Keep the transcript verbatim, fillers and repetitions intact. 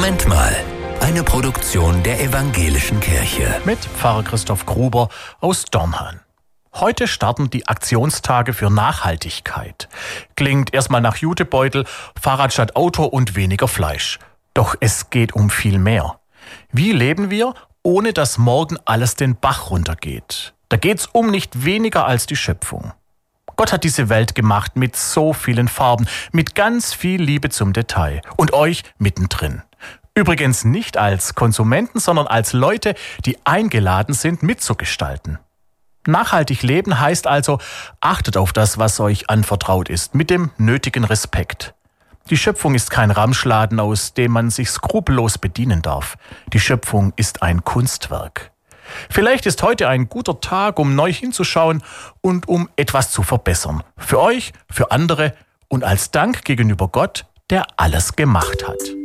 Moment mal. Eine Produktion der Evangelischen Kirche. Mit Pfarrer Christoph Gruber aus Dornhan. Heute starten die Aktionstage für Nachhaltigkeit. Klingt erstmal nach Jutebeutel, Fahrrad statt Auto und weniger Fleisch. Doch es geht um viel mehr. Wie leben wir, ohne dass morgen alles den Bach runtergeht? Da geht's um nicht weniger als die Schöpfung. Gott hat diese Welt gemacht mit so vielen Farben, mit ganz viel Liebe zum Detail und euch mittendrin. Übrigens nicht als Konsumenten, sondern als Leute, die eingeladen sind, mitzugestalten. Nachhaltig leben heißt also, achtet auf das, was euch anvertraut ist, mit dem nötigen Respekt. Die Schöpfung ist kein Ramschladen, aus dem man sich skrupellos bedienen darf. Die Schöpfung ist ein Kunstwerk. Vielleicht ist heute ein guter Tag, um neu hinzuschauen und um etwas zu verbessern. Für euch, für andere und als Dank gegenüber Gott, der alles gemacht hat.